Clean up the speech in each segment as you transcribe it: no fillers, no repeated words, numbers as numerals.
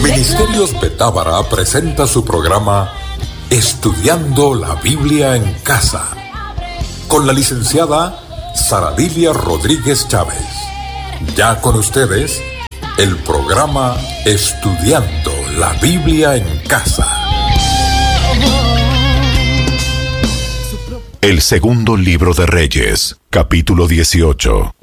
Ministerios Betábara presenta su programa Estudiando la Biblia en Casa, con la licenciada Saradilia Rodríguez Chávez. Ya con ustedes, el programa Estudiando la Biblia en Casa. El segundo libro de Reyes, capítulo 18.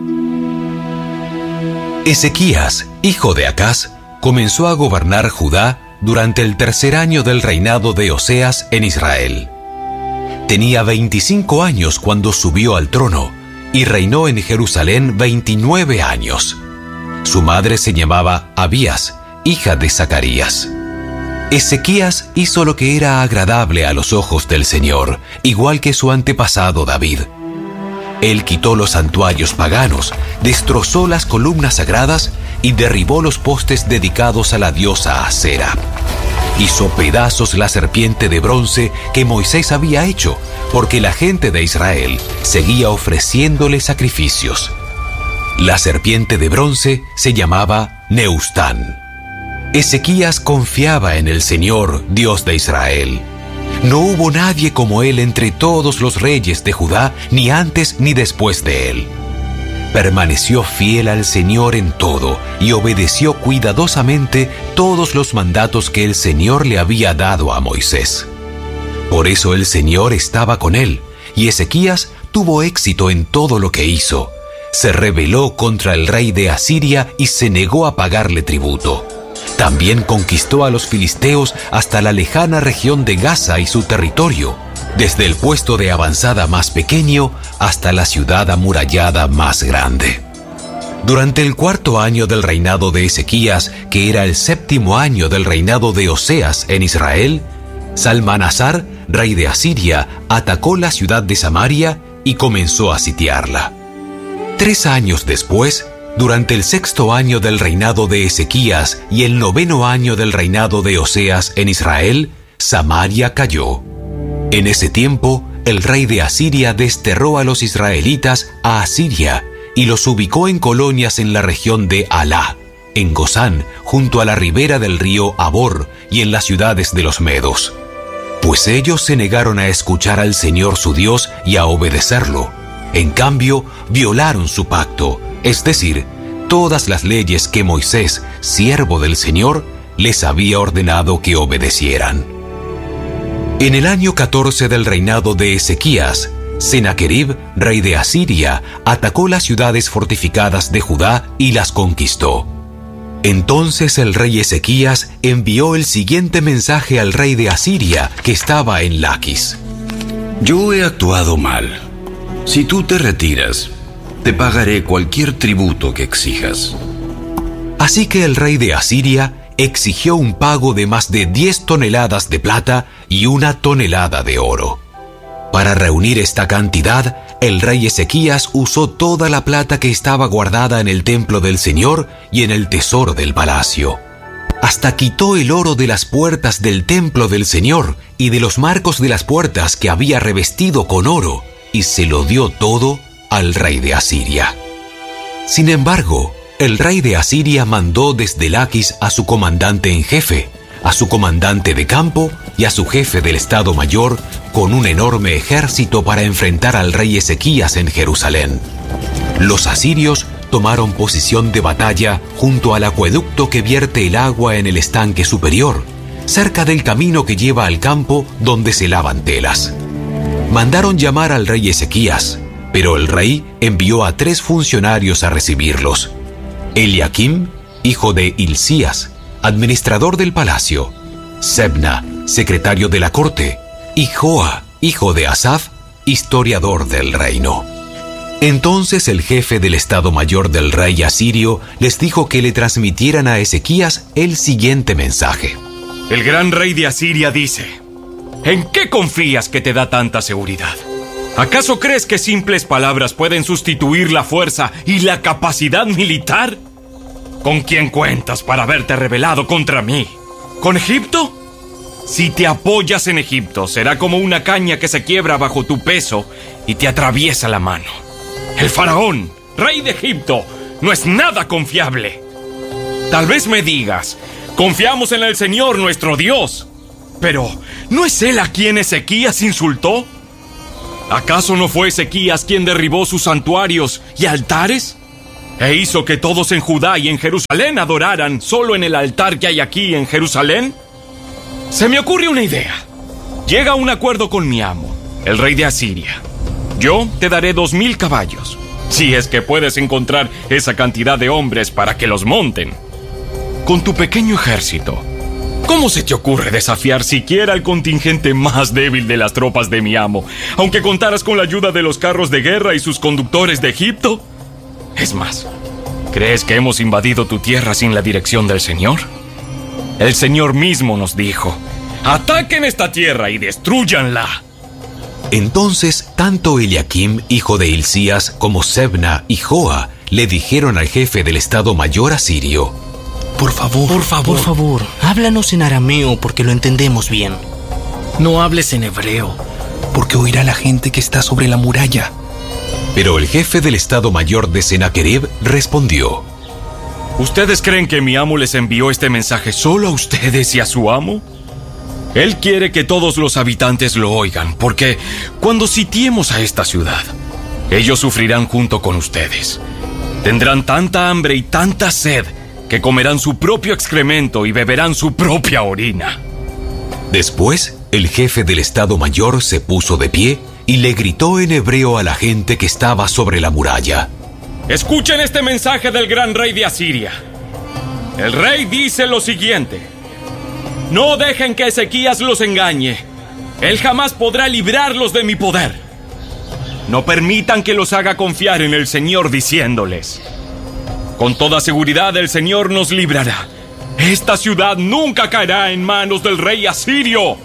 Ezequías, hijo de Acaz, comenzó a gobernar Judá durante el tercer año del reinado de Oseas en Israel. Tenía 25 años cuando subió al trono y reinó en Jerusalén 29 años. Su madre se llamaba Abías, hija de Zacarías. Ezequías hizo lo que era agradable a los ojos del Señor, igual que su antepasado David. Él quitó los santuarios paganos, destrozó las columnas sagradas y derribó los postes dedicados a la diosa Asera. Hizo pedazos la serpiente de bronce que Moisés había hecho, porque la gente de Israel seguía ofreciéndole sacrificios. La serpiente de bronce se llamaba Neustán. Ezequías confiaba en el Señor, Dios de Israel. No hubo nadie como él entre todos los reyes de Judá, ni antes ni después de él. Permaneció fiel al Señor en todo y obedeció cuidadosamente todos los mandatos que el Señor le había dado a Moisés. Por eso el Señor estaba con él, y Ezequías tuvo éxito en todo lo que hizo. Se rebeló contra el rey de Asiria y se negó a pagarle tributo. También conquistó a los filisteos hasta la lejana región de Gaza y su territorio, desde el puesto de avanzada más pequeño hasta la ciudad amurallada más grande. Durante el cuarto año del reinado de Ezequías, que era el séptimo año del reinado de Oseas en Israel, Salmanasar, rey de Asiria, atacó la ciudad de Samaria y comenzó a sitiarla. 3 años después, durante el sexto año del reinado de Ezequías y el noveno año del reinado de Oseas en Israel, Samaria cayó. En ese tiempo, el rey de Asiria desterró a los israelitas a Asiria y los ubicó en colonias en la región de Halá, en Gozán, junto a la ribera del río Abor y en las ciudades de los medos. Pues ellos se negaron a escuchar al Señor su Dios y a obedecerlo. En cambio, violaron su pacto, es decir, todas las leyes que Moisés, siervo del Señor, les había ordenado que obedecieran. En el año 14 del reinado de Ezequías, Sennacherib, rey de Asiria, atacó las ciudades fortificadas de Judá y las conquistó. Entonces el rey Ezequías envió el siguiente mensaje al rey de Asiria, que estaba en Laquis. Yo he actuado mal. Si tú te retiras, te pagaré cualquier tributo que exijas. Así que el rey de Asiria exigió un pago de más de 10 toneladas de plata y 1 tonelada de oro. Para reunir esta cantidad, el rey Ezequías usó toda la plata que estaba guardada en el templo del Señor y en el tesoro del palacio. Hasta quitó el oro de las puertas del templo del Señor y de los marcos de las puertas que había revestido con oro, y se lo dio todo al rey de Asiria. Sin embargo, el rey de Asiria mandó desde Laquis a su comandante en jefe, a su comandante de campo y a su jefe del Estado Mayor con un enorme ejército para enfrentar al rey Ezequías en Jerusalén. Los asirios tomaron posición de batalla junto al acueducto que vierte el agua en el estanque superior, cerca del camino que lleva al campo donde se lavan telas. Mandaron llamar al rey Ezequías, pero el rey envió a 3 funcionarios a recibirlos: Eliakim, hijo de Hilcías, administrador del palacio; Sebna, secretario de la corte; y Joa, hijo de Asaf, historiador del reino. Entonces el jefe del Estado Mayor del rey asirio les dijo que le transmitieran a Ezequías el siguiente mensaje. El gran rey de Asiria dice: ¿en qué confías que te da tanta seguridad? ¿Acaso crees que simples palabras pueden sustituir la fuerza y la capacidad militar? ¿Con quién cuentas para haberte rebelado contra mí? ¿Con Egipto? Si te apoyas en Egipto, será como una caña que se quiebra bajo tu peso y te atraviesa la mano. El faraón, rey de Egipto, no es nada confiable. Tal vez me digas, Confiamos en el Señor nuestro Dios. Pero, ¿no es Él a quien Ezequías insultó? ¿Acaso no fue Ezequías quien derribó sus santuarios y altares? ¿E hizo que todos en Judá y en Jerusalén adoraran solo en el altar que hay aquí en Jerusalén? Se me ocurre una idea. Llega a un acuerdo con mi amo, el rey de Asiria. Yo te daré 2000 caballos, si es que puedes encontrar esa cantidad de hombres para que los monten. Con tu pequeño ejército, ¿cómo se te ocurre desafiar siquiera al contingente más débil de las tropas de mi amo, aunque contaras con la ayuda de los carros de guerra y sus conductores de Egipto? Es más, ¿crees que hemos invadido tu tierra sin la dirección del Señor? El Señor mismo nos dijo: ¡ataquen esta tierra y destrúyanla! Entonces, tanto Eliakim, hijo de Hilcías, como Sebna y Joa le dijeron al jefe del Estado Mayor asirio: Por favor, háblanos en arameo porque lo entendemos bien. No hables en hebreo, porque oirá la gente que está sobre la muralla. Pero el jefe del Estado Mayor de Sennacherib respondió: ¿Ustedes creen que mi amo les envió este mensaje solo a ustedes y a su amo? Él quiere que todos los habitantes lo oigan, porque cuando sitiemos a esta ciudad, ellos sufrirán junto con ustedes. Tendrán tanta hambre y tanta sed que comerán su propio excremento y beberán su propia orina. Después, el jefe del Estado Mayor se puso de pie y le gritó en hebreo a la gente que estaba sobre la muralla: Escuchen este mensaje del gran rey de Asiria. El rey dice lo siguiente: no dejen que Ezequías los engañe. Él jamás podrá librarlos de mi poder. No permitan que los haga confiar en el Señor diciéndoles: con toda seguridad el Señor nos librará. Esta ciudad nunca caerá en manos del rey asirio.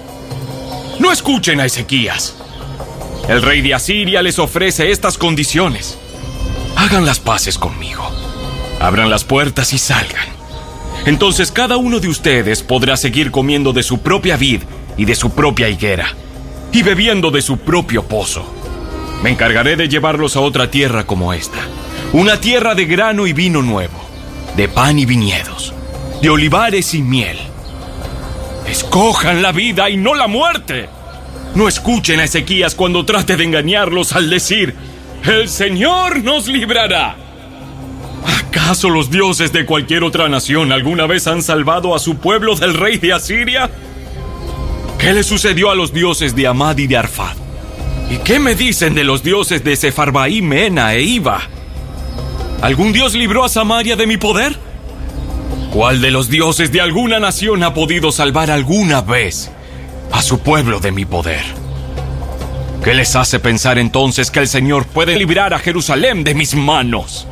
No escuchen a Ezequías. El rey de Asiria les ofrece estas condiciones. Hagan las paces conmigo. Abran las puertas y salgan. Entonces cada uno de ustedes podrá seguir comiendo de su propia vid y de su propia higuera, y bebiendo de su propio pozo. Me encargaré de llevarlos a otra tierra como esta, una tierra de grano y vino nuevo, de pan y viñedos, de olivares y miel. Escojan la vida y no la muerte. No escuchen a Ezequías cuando trate de engañarlos al decir: el Señor nos librará. ¿Acaso los dioses de cualquier otra nación alguna vez han salvado a su pueblo del rey de Asiria? ¿Qué le sucedió a los dioses de Amad y de Arfad? ¿Y qué me dicen de los dioses de Sefarbaí, Mena e Iva? ¿Algún dios libró a Samaria de mi poder? ¿Cuál de los dioses de alguna nación ha podido salvar alguna vez a su pueblo de mi poder? ¿Qué les hace pensar entonces que el Señor puede librar a Jerusalén de mis manos?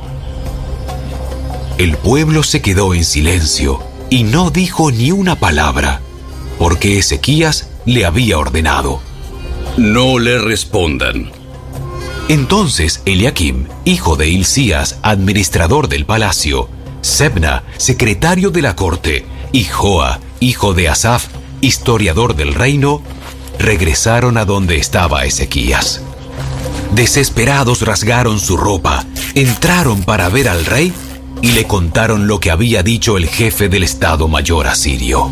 El pueblo se quedó en silencio y no dijo ni una palabra, porque Ezequías le había ordenado: no le respondan. Entonces Eliakim, hijo de Hilcías, administrador del palacio, Sebna, secretario de la corte, y Joa, hijo de Asaf, historiador del reino, regresaron a donde estaba Ezequías. Desesperados rasgaron su ropa, entraron para ver al rey y le contaron lo que había dicho el jefe del Estado Mayor asirio.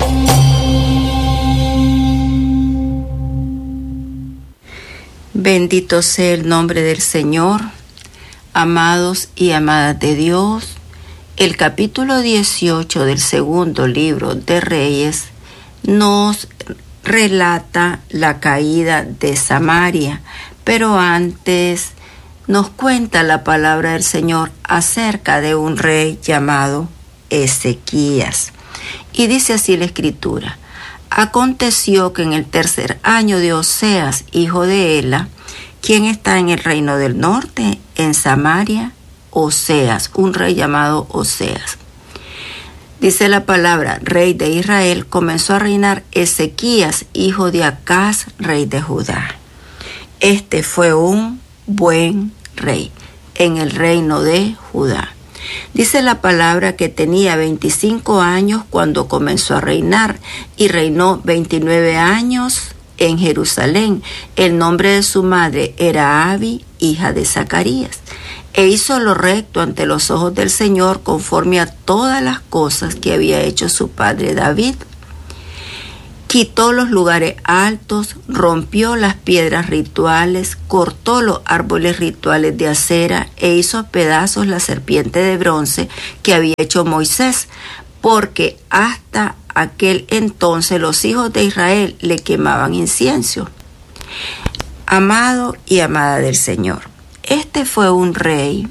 Bendito sea el nombre del Señor. Amados y amadas de Dios, el capítulo 18 del segundo libro de Reyes nos relata la caída de Samaria, pero antes nos cuenta la palabra del Señor acerca de un rey llamado Ezequías. Y dice así la Escritura: aconteció que en el tercer año de Oseas, hijo de Ela, quien está en el reino del norte, en Samaria, Oseas, un rey llamado Oseas. Dice la palabra: rey de Israel, comenzó a reinar Ezequías, hijo de Acaz, rey de Judá. Este fue un buen rey en el reino de Judá. Dice la palabra que tenía 25 años cuando comenzó a reinar y reinó 29 años en Jerusalén. El nombre de su madre era Abi, hija de Zacarías. e hizo lo recto ante los ojos del Señor conforme a todas las cosas que había hecho su padre David. Quitó los lugares altos, rompió las piedras rituales, cortó los árboles rituales de acera e hizo pedazos la serpiente de bronce que había hecho Moisés, porque hasta aquel entonces los hijos de Israel le quemaban incienso. Amado y amada del Señor, este fue un rey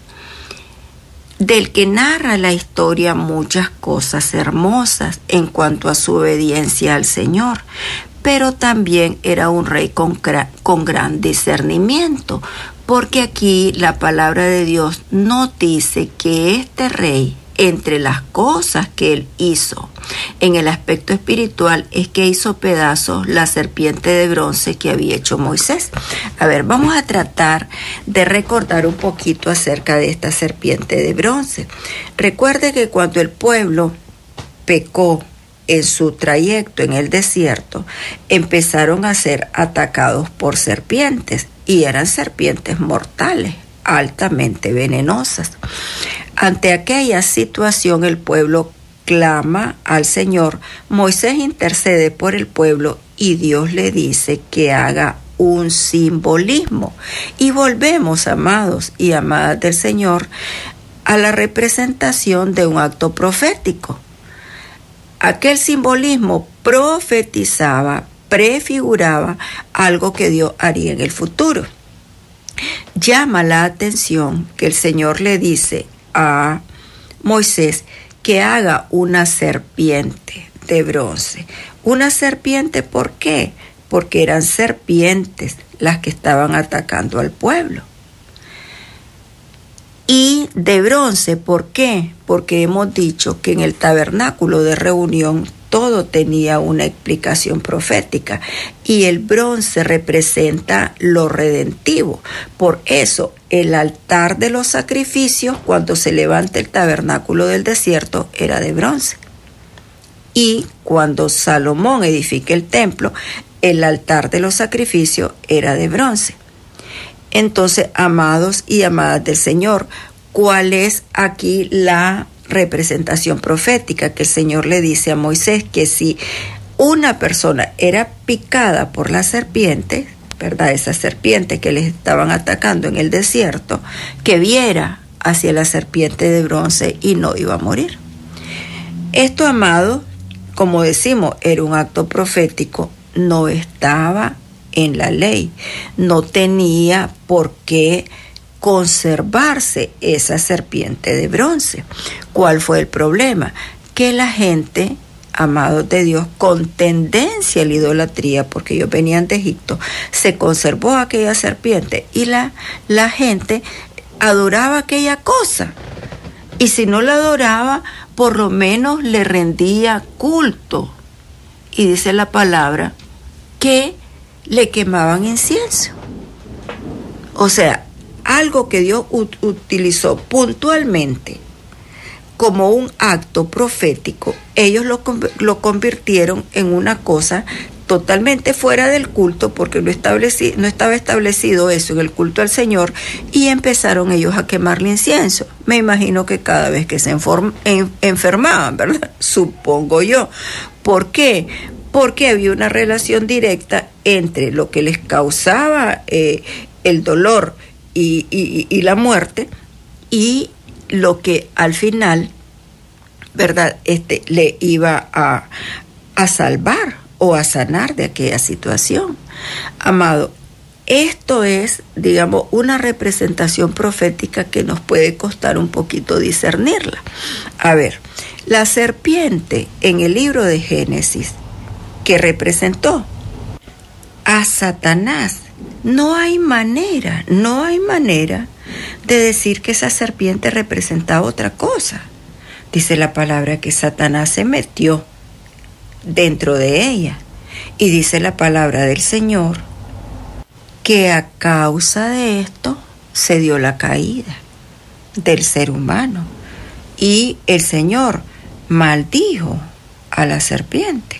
del que narra la historia muchas cosas hermosas en cuanto a su obediencia al Señor, pero también era un rey con gran discernimiento, porque aquí la palabra de Dios nos dice que este rey, entre las cosas que él hizo en el aspecto espiritual, es que hizo pedazos la serpiente de bronce que había hecho Moisés. A ver, vamos a tratar de recordar un poquito acerca de esta serpiente de bronce. Recuerde que cuando el pueblo pecó en su trayecto en el desierto, empezaron a ser atacados por serpientes, y eran serpientes mortales, altamente venenosas. Ante aquella situación, el pueblo clama al Señor. Moisés intercede por el pueblo y Dios le dice que haga un simbolismo. Y volvemos, amados y amadas del Señor, a la representación de un acto profético. Aquel simbolismo profetizaba, prefiguraba algo que Dios haría en el futuro. Llama la atención que el Señor le dice a Moisés que haga una serpiente de bronce. Una serpiente, ¿por qué? Porque eran serpientes las que estaban atacando al pueblo. Y de bronce, ¿por qué? Porque hemos dicho que en el tabernáculo de reunión todo tenía una explicación profética, y el bronce representa lo redentivo. Por eso el altar de los sacrificios, cuando se levanta el tabernáculo del desierto, era de bronce. Y cuando Salomón edifica el templo, el altar de los sacrificios era de bronce. Entonces, amados y amadas del Señor, ¿cuál es aquí la representación profética? Que el Señor le dice a Moisés que si una persona era picada por la serpiente, ¿verdad? Esa serpiente que les estaban atacando en el desierto, que viera hacia la serpiente de bronce y no iba a morir. Esto, amado, como decimos, era un acto profético, no estaba en la ley, no tenía por qué conservarse esa serpiente de bronce. ¿Cuál fue el problema? Que la gente, amados de Dios, con tendencia a la idolatría, porque ellos venían de Egipto, se conservó aquella serpiente y la gente adoraba aquella cosa. Y si no la adoraba, por lo menos le rendía culto. Y dice la palabra que le quemaban incienso. O sea, algo que Dios utilizó puntualmente como un acto profético, ellos lo convirtieron en una cosa totalmente fuera del culto, porque no estaba establecido eso en el culto al Señor, y empezaron ellos a quemarle incienso. Me imagino que cada vez que se enfermaban, ¿verdad? Supongo yo. ¿Por qué? Porque había una relación directa entre lo que les causaba el dolor y la muerte, y lo que al final, ¿verdad?, le iba a salvar o a sanar de aquella situación. Amado, esto es, digamos, una representación profética que nos puede costar un poquito discernirla. A ver, la serpiente en el libro de Génesis, que representó a Satanás, no hay manera de decir que esa serpiente representaba otra cosa. Dice la palabra que Satanás se metió dentro de ella, y dice la palabra del Señor que a causa de esto se dio la caída del ser humano, y el Señor maldijo a la serpiente.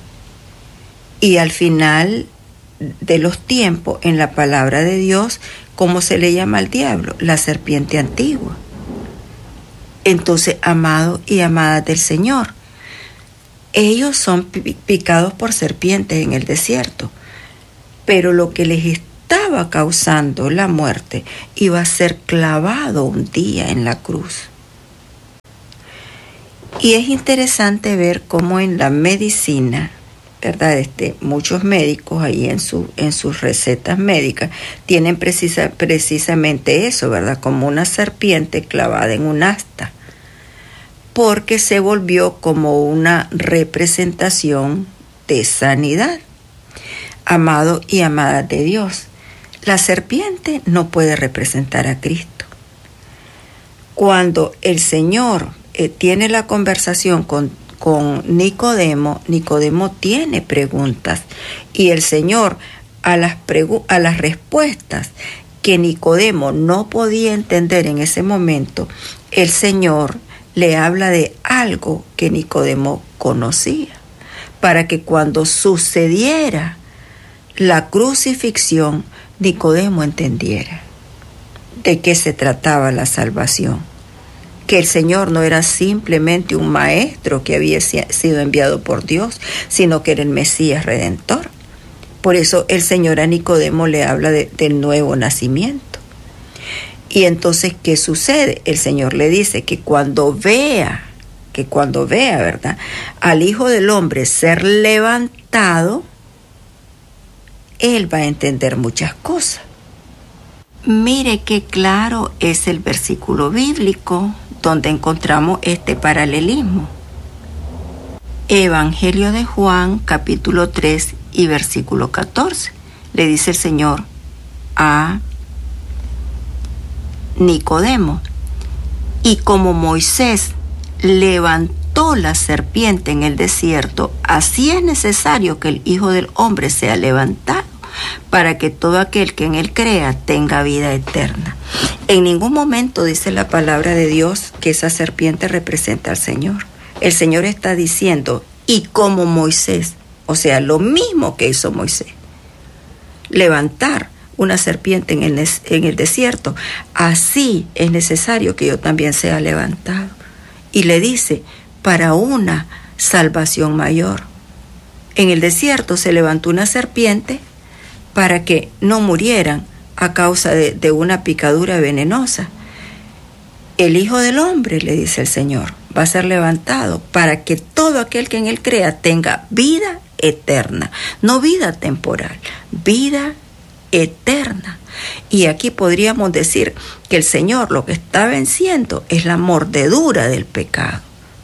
Y al final de los tiempos, en la palabra de Dios, ¿cómo se le llama al diablo? La serpiente antigua. Entonces, amados y amadas del Señor, ellos son picados por serpientes en el desierto, pero lo que les estaba causando la muerte iba a ser clavado un día en la cruz. Y es interesante ver cómo en la medicina, ¿verdad? Muchos médicos ahí en sus recetas médicas tienen precisamente eso, ¿verdad? Como una serpiente clavada en un asta, porque se volvió como una representación de sanidad. Amado y amada de Dios, la serpiente no puede representar a Cristo. Cuando el Señor tiene la conversación con Nicodemo, Nicodemo tiene preguntas y el Señor a las respuestas que Nicodemo no podía entender en ese momento, el Señor le habla de algo que Nicodemo conocía, para que cuando sucediera la crucifixión, Nicodemo entendiera de qué se trataba la salvación, que el Señor no era simplemente un maestro que había sido enviado por Dios, sino que era el Mesías Redentor. Por eso el Señor a Nicodemo le habla del nuevo nacimiento. Y entonces, ¿qué sucede? El Señor le dice que cuando vea, ¿verdad?, al Hijo del Hombre ser levantado, Él va a entender muchas cosas. Mire qué claro es el versículo bíblico donde encontramos este paralelismo. Evangelio de Juan, capítulo 3 y versículo 14. Le dice el Señor a Nicodemo: y como Moisés levantó la serpiente en el desierto, así es necesario que el Hijo del Hombre sea levantado, para que todo aquel que en él crea tenga vida eterna. En ningún momento dice la palabra de Dios que esa serpiente representa al Señor. El Señor está diciendo, y como Moisés, o sea, lo mismo que hizo Moisés, levantar una serpiente en el desierto, así es necesario que yo también sea levantado. Y le dice, para una salvación mayor. En el desierto se levantó una serpiente para que no murieran a causa de una picadura venenosa. El Hijo del Hombre, le dice el Señor, va a ser levantado para que todo aquel que en él crea tenga vida eterna, no vida temporal, vida eterna. Y aquí podríamos decir que el Señor lo que está venciendo es la mordedura del pecado.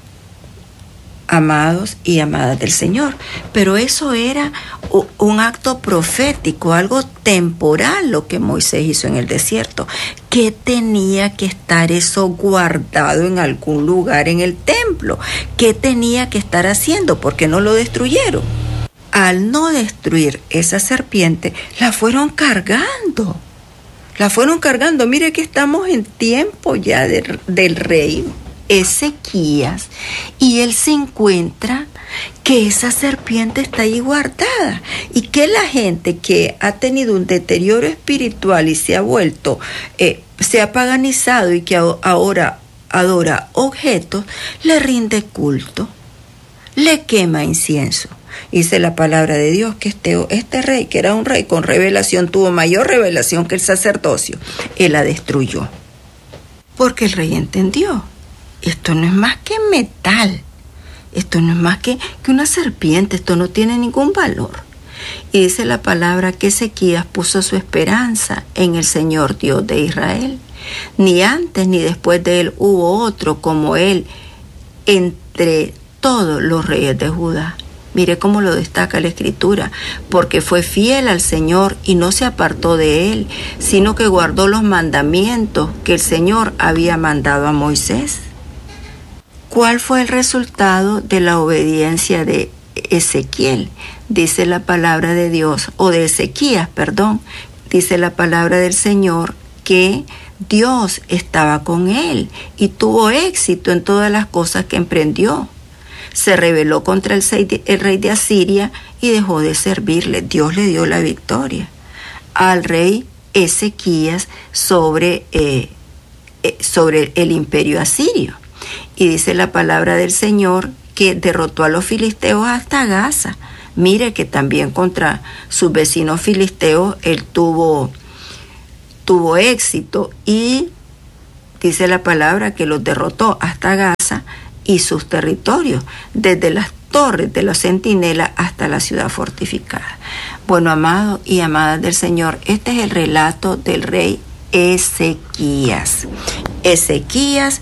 Amados y amadas del Señor, pero eso era un acto profético, algo temporal lo que Moisés hizo en el desierto, que tenía que estar eso guardado en algún lugar en el templo. ¿Qué tenía que estar haciendo? Porque no lo destruyeron. Al no destruir esa serpiente, la fueron cargando. Mire que estamos en tiempo ya del rey Ezequías, y él se encuentra que esa serpiente está ahí guardada, y que la gente que ha tenido un deterioro espiritual y se ha vuelto, se ha paganizado y que ahora adora objetos, le rinde culto, le quema incienso. Dice la palabra de Dios que este rey, que era un rey con revelación, tuvo mayor revelación que el sacerdocio. Él la destruyó, porque el rey entendió: esto no es más que metal, esto no es más que una serpiente, esto no tiene ningún valor. Y dice la palabra que Ezequías puso su esperanza en el Señor Dios de Israel. Ni antes ni después de él hubo otro como él entre todos los reyes de Judá. Mire cómo lo destaca la Escritura, porque fue fiel al Señor y no se apartó de él, sino que guardó los mandamientos que el Señor había mandado a Moisés. ¿Cuál fue el resultado de la obediencia de Ezequiel? Dice la palabra de Dios, o de Ezequías, perdón, dice la palabra del Señor que Dios estaba con él y tuvo éxito en todas las cosas que emprendió. Se rebeló contra el rey de Asiria y dejó de servirle. Dios le dio la victoria al rey Ezequías sobre el imperio asirio. Y dice la palabra del Señor que derrotó a los filisteos hasta Gaza. Mire que también contra sus vecinos filisteos él tuvo éxito, y dice la palabra que los derrotó hasta Gaza y sus territorios, desde las torres de los centinelas hasta la ciudad fortificada. Bueno, amados y amadas del Señor, este es el relato del rey Ezequías. Ezequías